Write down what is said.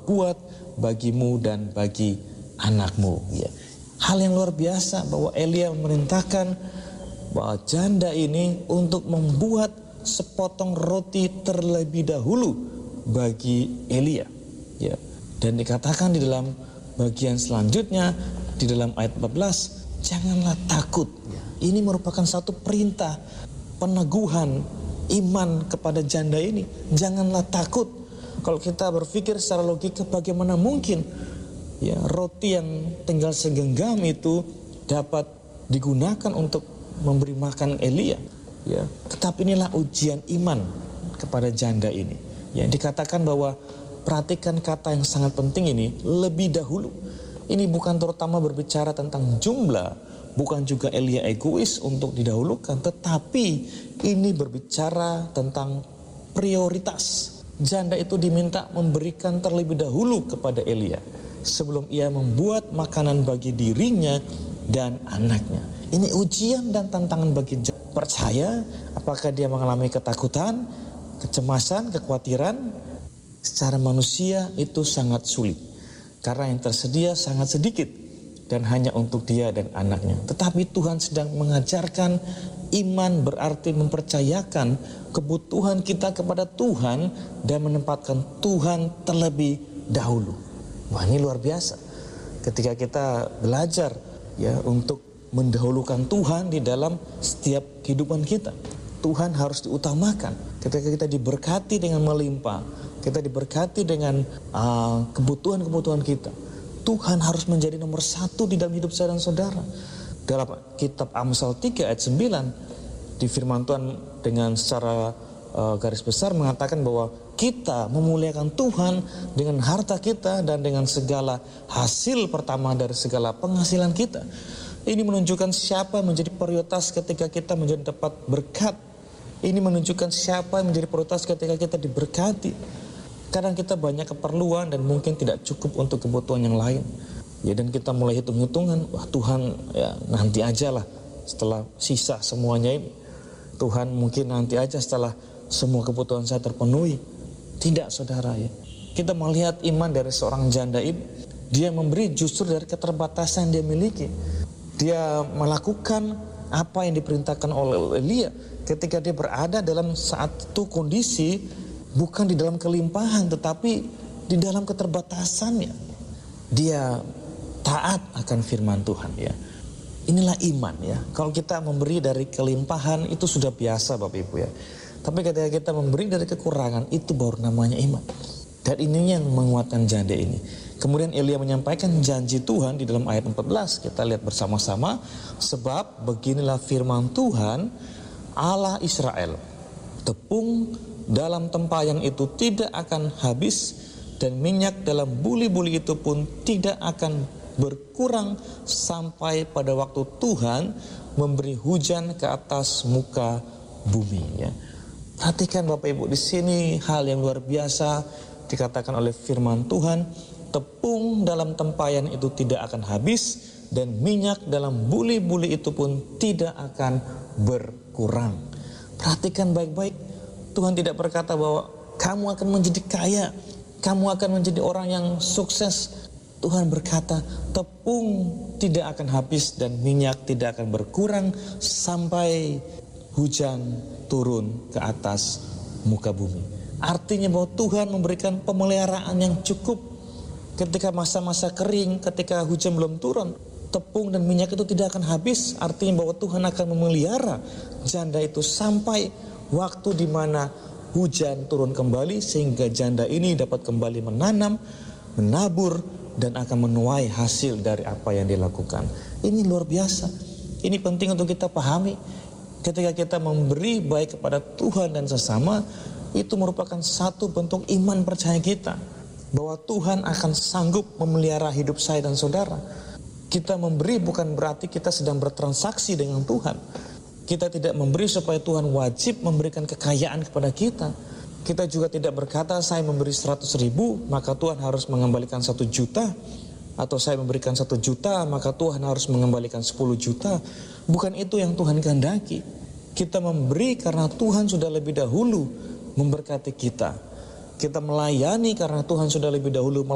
perbuat bagimu dan bagi anakmu. Ya. Hal yang luar biasa bahwa Elia memerintahkan bahwa janda ini untuk membuat sepotong roti terlebih dahulu bagi Elia. Ya. Dan dikatakan di dalam bagian selanjutnya, di dalam ayat 14, janganlah takut. Ya. Ini merupakan satu perintah peneguhan iman kepada janda ini. Janganlah takut. Kalau kita berpikir secara logika, bagaimana mungkin ya roti yang tinggal segenggam itu dapat digunakan untuk memberi makan Elia, ya. Tetapi inilah ujian iman kepada janda ini. Ya, dikatakan bahwa perhatikan kata yang sangat penting ini, lebih dahulu. Ini bukan terutama berbicara tentang jumlah, bukan juga Elia egois untuk didahulukan, tetapi ini berbicara tentang prioritas. Janda itu diminta memberikan terlebih dahulu kepada Elia sebelum ia membuat makanan bagi dirinya dan anaknya. Ini ujian dan tantangan bagi janda. Percaya, apakah dia mengalami ketakutan, kecemasan, kekhawatiran? Secara manusia itu sangat sulit, karena yang tersedia sangat sedikit dan hanya untuk dia dan anaknya. Tetapi Tuhan sedang mengajarkan iman berarti mempercayakan kebutuhan kita kepada Tuhan dan menempatkan Tuhan terlebih dahulu. Wah, ini luar biasa. Ketika kita belajar ya untuk mendahulukan Tuhan di dalam setiap kehidupan kita, Tuhan harus diutamakan. Ketika kita diberkati dengan melimpah, kita diberkati dengan kebutuhan-kebutuhan kita, Tuhan harus menjadi nomor satu di dalam hidup saya dan saudara. Dalam kitab Amsal 3 ayat 9, di firman Tuhan dengan secara garis besar mengatakan bahwa kita memuliakan Tuhan dengan harta kita dan dengan segala hasil pertama dari segala penghasilan kita. Ini menunjukkan siapa menjadi prioritas ketika kita menjadi dapat berkat. Ini menunjukkan siapa yang menjadi prioritas ketika kita diberkati. Kadang kita banyak keperluan dan mungkin tidak cukup untuk kebutuhan yang lain. Ya, dan kita mulai hitung-hitungan, wah Tuhan ya nanti aja lah setelah sisa semuanya ini. Tuhan mungkin nanti aja setelah semua kebutuhan saya terpenuhi. Tidak, saudara ya. Kita melihat iman dari seorang janda ini. Dia memberi justru dari keterbatasan yang dia miliki. Dia melakukan apa yang diperintahkan oleh Elia ketika dia berada dalam saat itu kondisi bukan di dalam kelimpahan tetapi di dalam keterbatasannya. Dia taat akan firman Tuhan ya. Inilah iman ya. Kalau kita memberi dari kelimpahan itu sudah biasa Bapak Ibu ya. Tapi ketika kita memberi dari kekurangan itu baru namanya iman. Dan ini yang menguatkan janda ini. Kemudian Elia menyampaikan janji Tuhan di dalam ayat 14. Kita lihat bersama-sama. Sebab beginilah firman Tuhan Allah Israel. Tepung dalam tempayan itu tidak akan habis, dan minyak dalam buli-buli itu pun tidak akan berkurang sampai pada waktu Tuhan memberi hujan ke atas muka bumi ya. Perhatikan Bapak Ibu, di sini hal yang luar biasa dikatakan oleh firman Tuhan. Tepung dalam tempayan itu tidak akan habis, dan minyak dalam buli-buli itu pun tidak akan berkurang. Perhatikan baik-baik, Tuhan tidak berkata bahwa kamu akan menjadi kaya, kamu akan menjadi orang yang sukses. Tuhan berkata tepung tidak akan habis dan minyak tidak akan berkurang sampai hujan turun ke atas muka bumi. Artinya bahwa Tuhan memberikan pemeliharaan yang cukup. Ketika masa-masa kering, ketika hujan belum turun, tepung dan minyak itu tidak akan habis. Artinya bahwa Tuhan akan memelihara janda itu sampai waktu di mana hujan turun kembali, sehingga janda ini dapat kembali menanam, menabur, dan akan menuai hasil dari apa yang dilakukan. Ini luar biasa. Ini penting untuk kita pahami. Ketika kita memberi baik kepada Tuhan dan sesama, itu merupakan satu bentuk iman percaya kita bahwa Tuhan akan sanggup memelihara hidup saya dan saudara. Kita memberi bukan berarti kita sedang bertransaksi dengan Tuhan. Kita tidak memberi supaya Tuhan wajib memberikan kekayaan kepada kita. Kita juga tidak berkata saya memberi 100.000 maka Tuhan harus mengembalikan 1 juta. Atau saya memberikan 1 juta maka Tuhan harus mengembalikan 10 juta. Bukan itu yang Tuhan kehendaki. Kita memberi karena Tuhan sudah lebih dahulu memberkati kita. Kita melayani karena Tuhan sudah lebih dahulu